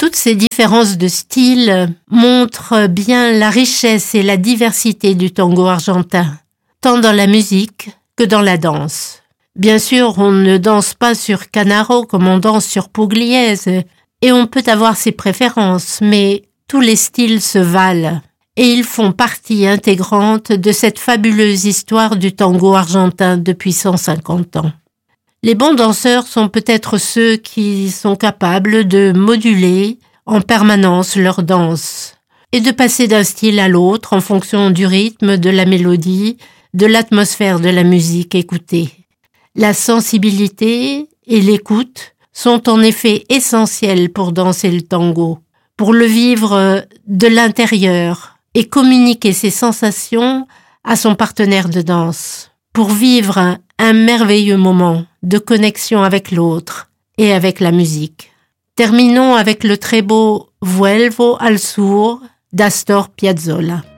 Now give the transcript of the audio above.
Toutes ces différences de style montrent bien la richesse et la diversité du tango argentin, tant dans la musique que dans la danse. Bien sûr, on ne danse pas sur Canaro comme on danse sur Pugliese, et on peut avoir ses préférences, mais tous les styles se valent, et ils font partie intégrante de cette fabuleuse histoire du tango argentin depuis 150 ans. Les bons danseurs sont peut-être ceux qui sont capables de moduler en permanence leur danse et de passer d'un style à l'autre en fonction du rythme, de la mélodie, de l'atmosphère de la musique écoutée. La sensibilité et l'écoute sont en effet essentiels pour danser le tango, pour le vivre de l'intérieur et communiquer ses sensations à son partenaire de danse, pour vivre un merveilleux moment de connexion avec l'autre et avec la musique. Terminons avec le très beau Vuelvo al Sur d'Astor Piazzolla.